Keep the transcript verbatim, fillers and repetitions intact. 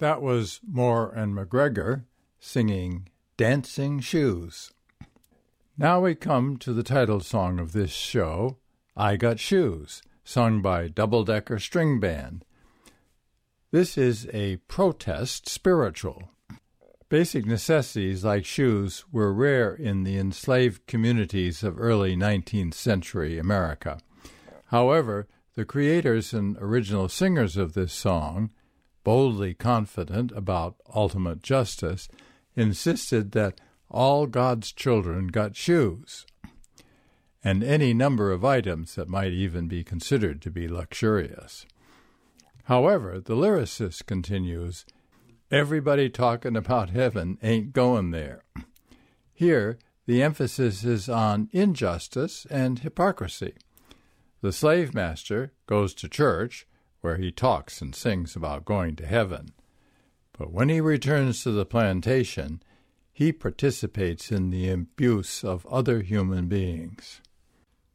That was Moore and McGregor singing Dancing Shoes. Now we come to the title song of this show, I Got Shoes, sung by Double Decker String Band. This is a protest spiritual. Basic necessities like shoes were rare in the enslaved communities of early nineteenth century America. However, the creators and original singers of this song, boldly confident about ultimate justice, insisted that all God's children got shoes, and any number of items that might even be considered to be luxurious. However, the lyricist continues, everybody talking about heaven ain't going there. Here, the emphasis is on injustice and hypocrisy. The slave master goes to church, where he talks and sings about going to heaven. But when he returns to the plantation, he participates in the abuse of other human beings.